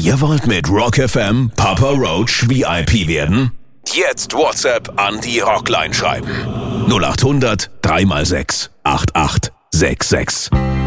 Ihr wollt mit Rock FM Papa Roach VIP werden? Jetzt WhatsApp an die Rockline schreiben. 0800 3x6 8866.